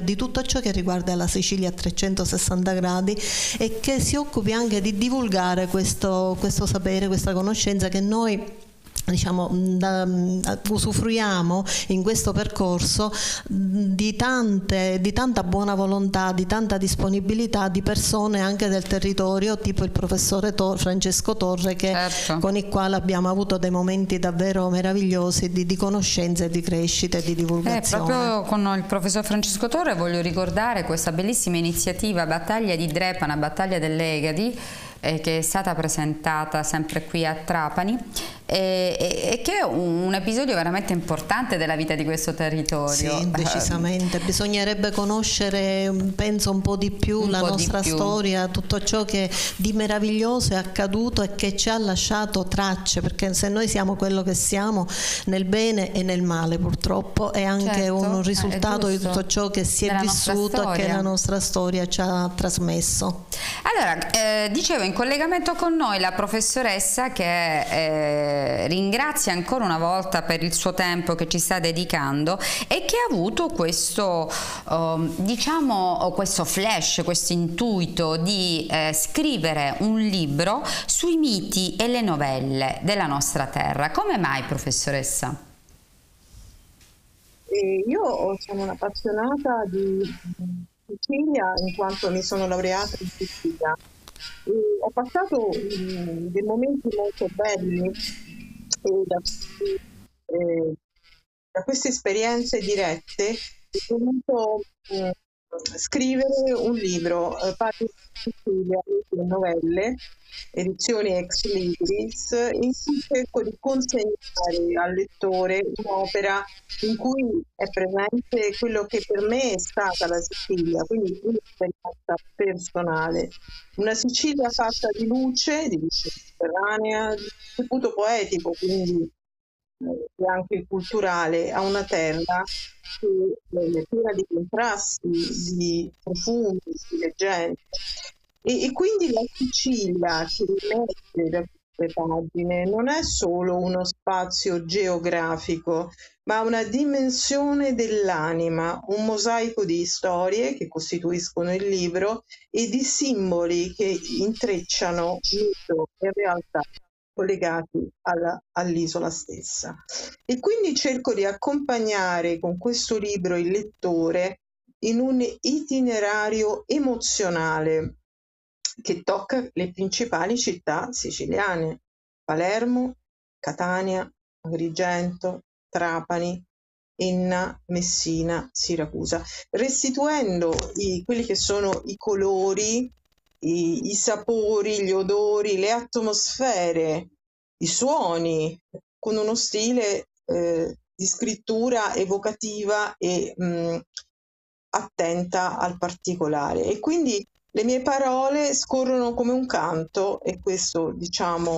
di tutto ciò che riguarda la Sicilia a 360 gradi e che si occupi anche di divulgare questo sapere, questa conoscenza che noi usufruiamo in questo percorso di tanta buona volontà, di tanta disponibilità di persone anche del territorio, tipo il professore Francesco Torre, con il quale abbiamo avuto dei momenti davvero meravigliosi di conoscenza e di crescita e di divulgazione. Proprio con il professor Francesco Torre voglio ricordare questa bellissima iniziativa Battaglia di Drepana, Battaglia dell'Egadi, che è stata presentata sempre qui a Trapani e che è un episodio veramente importante della vita di questo territorio. Sì, decisamente. Bisognerebbe conoscere, penso, un po' di più la nostra storia, tutto ciò che di meraviglioso è accaduto e che ci ha lasciato tracce, perché se noi siamo quello che siamo nel bene e nel male, purtroppo è anche un risultato di tutto ciò che si è vissuto e che la nostra storia ci ha trasmesso. Allora, dicevo, in collegamento con noi la professoressa che ringrazia ancora una volta per il suo tempo che ci sta dedicando e che ha avuto questo questo flash, questo intuito di scrivere un libro sui miti e le novelle della nostra terra. Come mai, professoressa? Io sono un'appassionata di Sicilia in quanto mi sono laureata in Sicilia. Ho passato dei momenti molto belli da queste esperienze dirette ho voluto scrivere un libro, Parli di Sicilia, le novelle, edizioni ex libris, in cui cerco di consegnare al lettore un'opera in cui è presente quello che per me è stata la Sicilia, quindi un'esperienza personale. Una Sicilia fatta di luce mediterranea, di tributo poetico, quindi e anche culturale, a una terra che è piena di contrasti, di profumi, di leggende. E quindi la Sicilia che emerge da queste pagine non è solo uno spazio geografico, ma una dimensione dell'anima, un mosaico di storie che costituiscono il libro e di simboli che intrecciano mito e realtà collegati all'isola stessa. E quindi cerco di accompagnare con questo libro il lettore in un itinerario emozionale che tocca le principali città siciliane: Palermo, Catania, Agrigento, Trapani, Enna, Messina, Siracusa, restituendo quelli che sono i colori, i sapori, gli odori, le atmosfere, i suoni, con uno stile di scrittura evocativa e attenta al particolare. E quindi le mie parole scorrono come un canto, e questo, diciamo,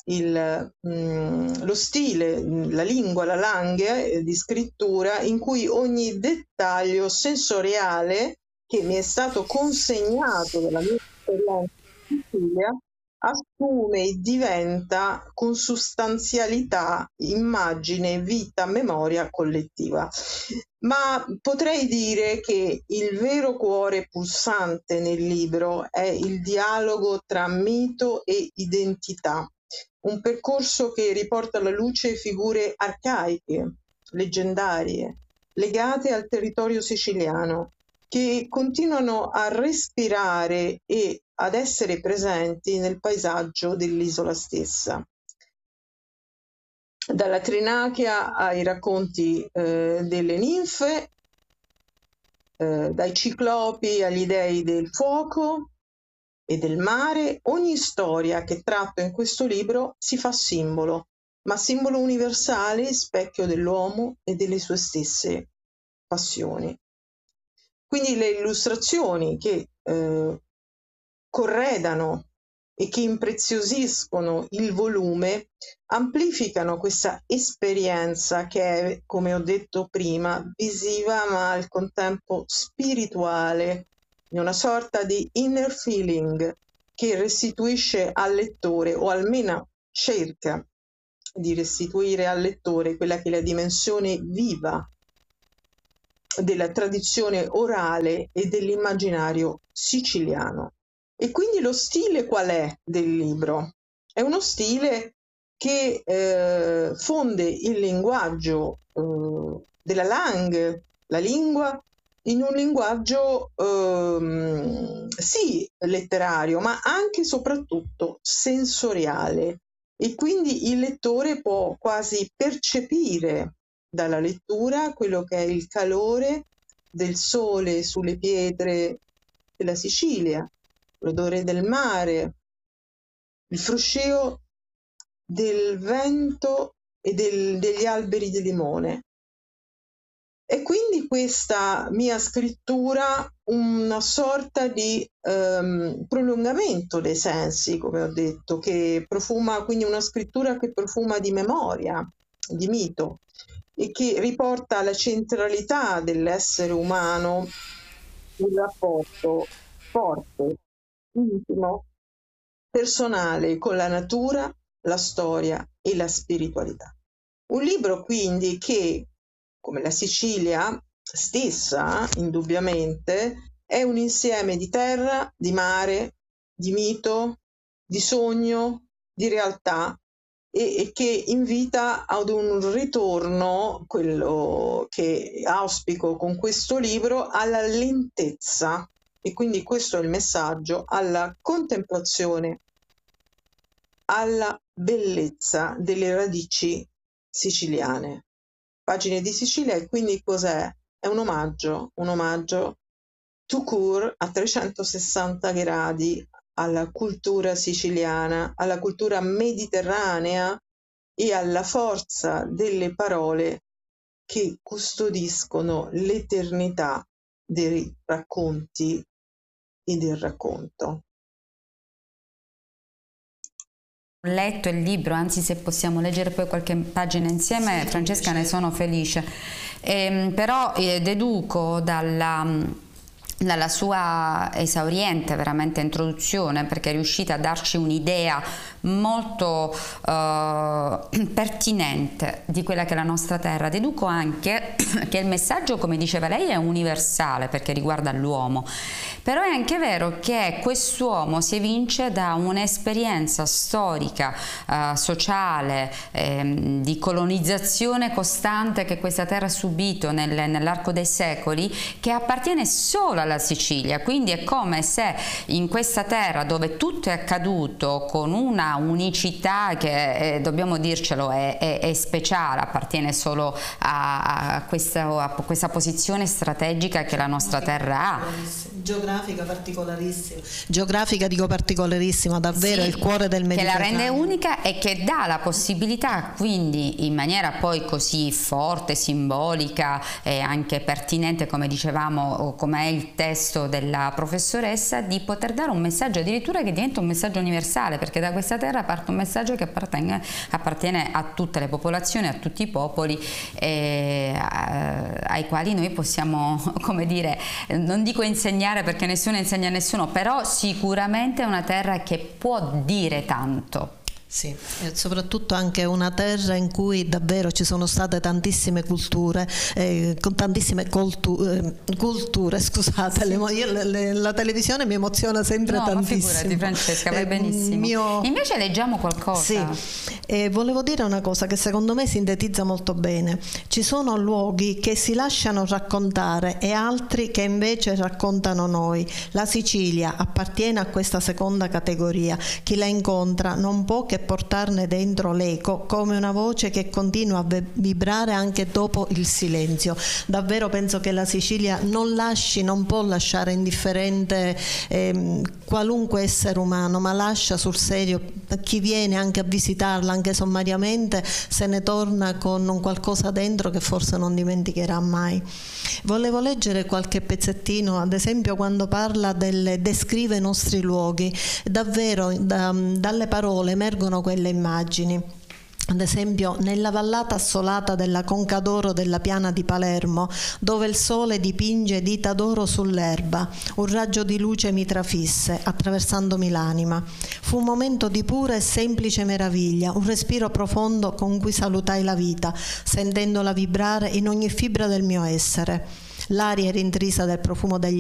lo stile, la lingua, la langue di scrittura, in cui ogni dettaglio sensoriale che mi è stato consegnato dalla mia esperienza in Sicilia assume e diventa consustanzialità, immagine, vita, memoria collettiva. Ma potrei dire che il vero cuore pulsante nel libro è il dialogo tra mito e identità, un percorso che riporta alla luce figure arcaiche, leggendarie, legate al territorio siciliano, che continuano a respirare e ad essere presenti nel paesaggio dell'isola stessa. Dalla Trinachia ai racconti delle ninfe, dai ciclopi agli dei del fuoco e del mare, ogni storia che tratto in questo libro si fa simbolo, ma simbolo universale, specchio dell'uomo e delle sue stesse passioni. Quindi le illustrazioni che corredano e che impreziosiscono il volume amplificano questa esperienza che è, come ho detto prima, visiva ma al contempo spirituale, in una sorta di inner feeling che restituisce al lettore, o almeno cerca di restituire al lettore, quella che è la dimensione viva della tradizione orale e dell'immaginario siciliano. E quindi lo stile qual è del libro? È uno stile che fonde il linguaggio della langue, la lingua, in un linguaggio sì letterario, ma anche e soprattutto sensoriale, e quindi il lettore può quasi percepire dalla lettura quello che è il calore del sole sulle pietre della Sicilia, l'odore del mare, il fruscio del vento e degli alberi di limone. E quindi questa mia scrittura una sorta di prolungamento dei sensi, come ho detto, che profuma, quindi una scrittura che profuma di memoria, di mito, e che riporta alla centralità dell'essere umano un rapporto forte, intimo, personale con la natura, la storia e la spiritualità. Un libro quindi che, come la Sicilia stessa, indubbiamente, è un insieme di terra, di mare, di mito, di sogno, di realtà, e che invita ad un ritorno, quello che auspico con questo libro, alla lentezza. E quindi questo è il messaggio: alla contemplazione, alla bellezza delle radici siciliane. Pagine di Sicilia, e quindi cos'è? È un omaggio tout court, a 360 gradi, alla cultura siciliana, alla cultura mediterranea e alla forza delle parole che custodiscono l'eternità dei racconti e del racconto. Ho letto il libro, anzi se possiamo leggere poi qualche pagina insieme, sì, Francesca, ne sono felice. Però deduco dalla sua esauriente veramente introduzione, perché è riuscita a darci un'idea molto pertinente di quella che è la nostra terra. Deduco anche che il messaggio, come diceva lei, è universale perché riguarda l'uomo, però è anche vero che quest'uomo si evince da un'esperienza storica, sociale, di colonizzazione costante che questa terra ha subito nell'arco dei secoli, che appartiene solo alla Sicilia. Quindi è come se in questa terra, dove tutto è accaduto con una unicità che dobbiamo dircelo è speciale, appartiene solo a questa posizione strategica che la nostra terra ha. Geografica particolarissima. Geografica, dico particolarissima, davvero, sì, il cuore del Mediterraneo. Che la rende unica e che dà la possibilità, quindi in maniera poi così forte, simbolica e anche pertinente, come dicevamo, come è il testo della professoressa, di poter dare un messaggio addirittura che diventa un messaggio universale, perché da questa terra parte un messaggio che appartiene a tutte le popolazioni, a tutti i popoli, ai quali noi possiamo, come dire, non dico insegnare perché nessuno insegna a nessuno, però sicuramente è una terra che può dire tanto. Sì, e soprattutto anche una terra in cui davvero ci sono state tantissime culture, culture, scusate, sì. La televisione mi emoziona sempre tantissimo. Ma figurati, Francesca, vai benissimo. Invece leggiamo qualcosa. Sì, volevo dire una cosa che secondo me sintetizza molto bene. Ci sono luoghi che si lasciano raccontare e altri che invece raccontano noi. La Sicilia appartiene a questa seconda categoria. Chi la incontra non può che portarne dentro l'eco come una voce che continua a vibrare anche dopo il silenzio. Davvero penso che la Sicilia non può lasciare indifferente qualunque essere umano, ma lascia sul serio chi viene anche a visitarla, anche sommariamente, se ne torna con un qualcosa dentro che forse non dimenticherà mai. Volevo leggere qualche pezzettino, ad esempio quando parla descrive i nostri luoghi. Davvero dalle parole emergono quelle immagini. Ad esempio nella vallata assolata della Conca d'Oro della piana di Palermo, dove il sole dipinge dita d'oro sull'erba, un raggio di luce mi trafisse, attraversandomi l'anima. Fu un momento di pura e semplice meraviglia, un respiro profondo con cui salutai la vita, sentendola vibrare in ogni fibra del mio essere. L'aria era intrisa del profumo degli